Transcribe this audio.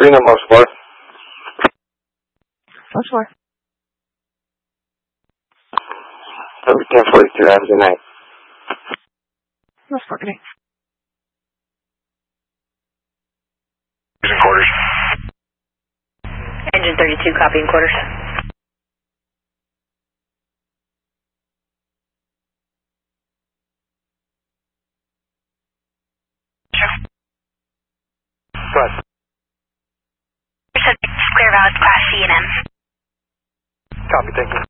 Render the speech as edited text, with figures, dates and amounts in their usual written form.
Green on most floor. Most floor. 1042, engine 8. Most floor, good night. Using quarters. Engine 32, copying quarters. Good. Clear route, class C and M. Copy, thank you.